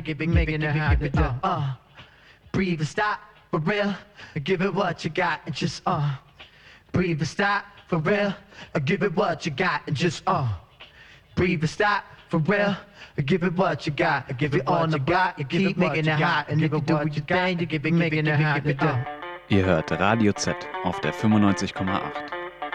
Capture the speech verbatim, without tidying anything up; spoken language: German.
Give it, making it happen. Uh, uh, breathe and stop for real. Give it what you got and just uh. Breathe and stop for real. Give it what you got and just uh. Breathe and stop for real. Give it what you got. Give it on the block. You keep making it hot and if you do what you think, you give it, making it happen. Ihr hört Radio Z auf der fünfundneunzig Komma acht.